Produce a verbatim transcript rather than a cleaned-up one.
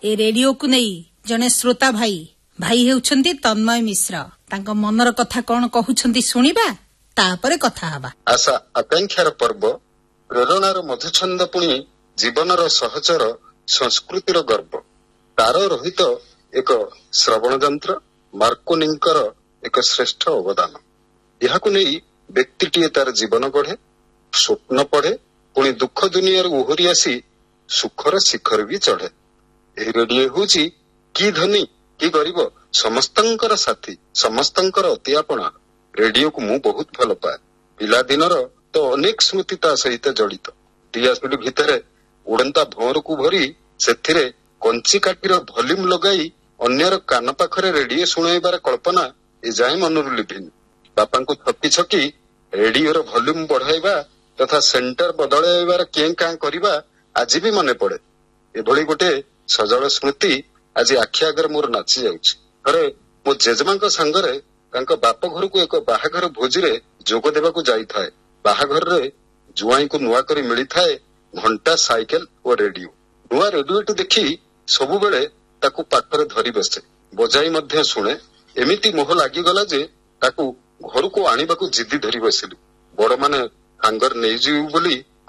ए radio को नहीं जने श्रोता भाई भाई हेउछंती तन्मय मिश्र तांको मनर कथा कोन कहउछंती सुनिबा तापरे कथा हबा। आशा आकांक्षार पर्व प्रेरणार मधुछंद पुणी जीवनर सहचर संस्कृतिर गर्व तार रहित एक श्रवण यंत्र मार्कोनिंकर एक श्रेष्ठ अवदान यहाकु नहीं व्यक्तिटीए तार जीवन गढ़े स्वप्न पढ़े पुणी दुख दुनिया ओहरी आसी सुखर शिखर भी चढ़े। एही रेडियो होची की धनी की गरीब समस्तंकर साथी समस्तंकर अति आपना रेडियो को मु बहुत भल पाए पिला दिनर तो अनेक स्मृति ता सहित जड़ित दियासुडी भितरे उड़ंता भोर को भरी सेथिरे कंची काटीर भल्यूम लगाई अन्यर कान पाखरे रेडियो शुणाइबार कल्पना ए जाए मनरु लिभिन बापा को थपी छकी रेडियोर भल्यूम बढ़ाइबा तथा सेंटर बदलाइबार कें कां करिबा आज भी मने पड़े एभली गोटे सजल स्मृति आज आखि आगर मोर नाची जाउछि। थरे मो जेजमांक संगरे तांको बाप घर को एक बाहाघर भोजी रे जोग देबाकू जाई थाए बाहाघर रे जुआई को नुआ करी मिली थाए घंटा साइकेल और रेडियो नुआ रेडियो टू देखी सबु बेले ताकू पाखरे धरी बसे बजाई मध्य शुणे एमिति मोह लागी गला जे ताकू घर को आनिबाकू जिद्दी धरी बसिलु बड़ माने हांगर नै जीव बोली